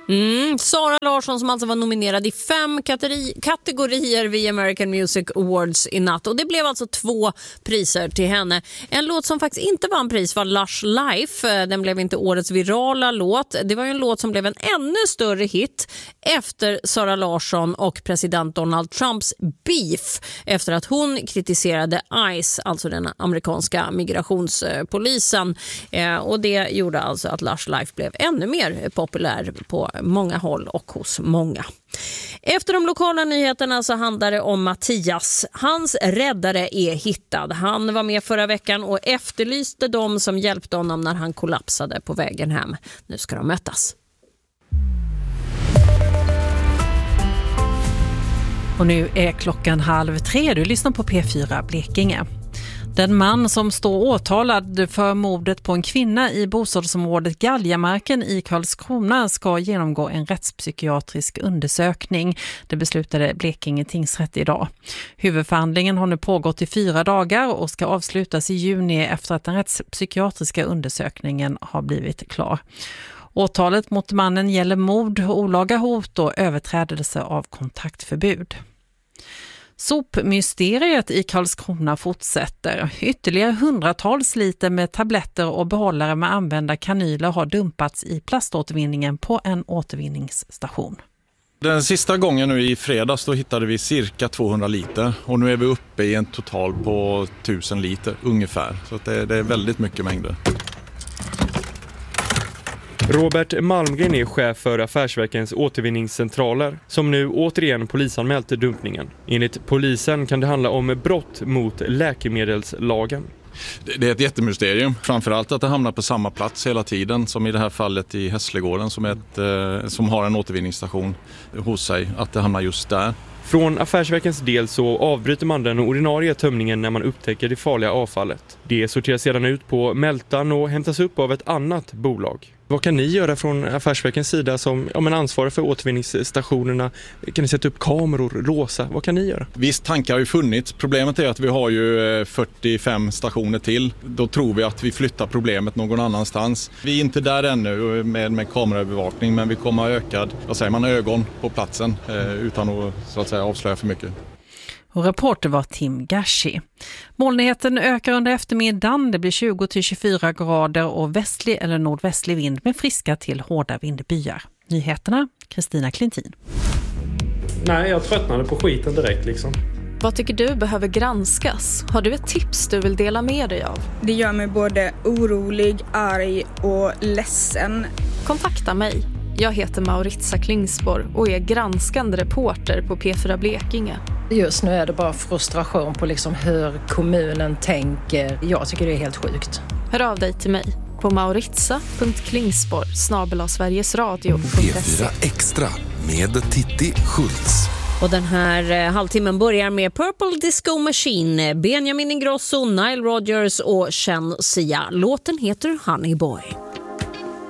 Sara Larsson som alltså var nominerad i 5 kategorier vid American Music Awards i natt. Och det blev alltså 2 priser till henne. En låt som faktiskt inte vann pris var Lush Life. Den blev inte årets virala låt. Det var ju en låt som blev en ännu större hit efter Sara Larsson och president Donald Trumps beef. Efter att hon kritiserade ICE, alltså den amerikanska migrationspolisen. Och det gjorde alltså att Lush Life blev ännu mer populär på många håll och hos många. Efter de lokala nyheterna så handlar det om Mattias. Hans räddare är hittad. Han var med förra veckan och efterlyste dem som hjälpte honom när han kollapsade på vägen hem. Nu ska de mötas. Och nu är klockan 2:30. Du lyssnar på P4 Blekinge. Den man som står åtalad för mordet på en kvinna i bostadsområdet Galjamarken i Karlskrona ska genomgå en rättspsykiatrisk undersökning. Det beslutade Blekinge tingsrätt idag. Huvudförhandlingen har nu pågått i 4 dagar och ska avslutas i juni efter att den rättspsykiatriska undersökningen har blivit klar. Åtalet mot mannen gäller mord, olaga hot och överträdelse av kontaktförbud. Sopmysteriet i Karlskrona fortsätter. Ytterligare 100-tals liter med tabletter och behållare med använda kanyler har dumpats i plaståtervinningen på en återvinningsstation. Den sista gången nu i fredags då hittade vi cirka 200 liter och nu är vi uppe i en total på 1000 liter ungefär. Så att det är väldigt mycket mängder. Robert Malmgren är chef för Affärsverkens återvinningscentraler som nu återigen polisanmält dumpningen. Enligt polisen kan det handla om brott mot läkemedelslagen. Det är ett jättemysterium. Framförallt att det hamnar på samma plats hela tiden som i det här fallet i Hässlegården som har en återvinningsstation hos sig. Att det hamnar just där. Från Affärsverkens del så avbryter man den ordinarie tömningen när man upptäcker det farliga avfallet. Det sorteras sedan ut på Mältan och hämtas upp av ett annat bolag. Vad kan ni göra från Affärsverkens sida som ansvarar för återvinningsstationerna? Kan ni sätta upp kameror, låsa? Vad kan ni göra? Visst, tankar har ju funnits. Problemet är att vi har ju 45 stationer till. Då tror vi att vi flyttar problemet någon annanstans. Vi är inte där ännu med kameraövervakning, men vi kommer ha ökad ögon på platsen utan att så att säga avslöja för mycket. Och reporter var Tim Gashi. Molnigheten ökar under eftermiddagen. Det blir 20-24 grader och västlig eller nordvästlig vind med friska till hårda vindbyar. Nyheterna, Kristina Klintin. Nej, jag tröttnade på skiten direkt liksom. Vad tycker du behöver granskas? Har du ett tips du vill dela med dig av? Det gör mig både orolig, arg och ledsen. Kontakta mig. Jag heter Mauritia Klingsborg och är granskande reporter på P4 Blekinge. Just nu är det bara frustration på hur kommunen tänker. Jag tycker det är helt sjukt. Hör av dig till mig på mauritia.klingsborg@sverigesradio.se. P4 Extra med Titti Schultz. Och den här halvtimmen börjar med Purple Disco Machine, Benjamin Ingrosso, Nile Rodgers och Chen Sia. Låten heter Honey Boy.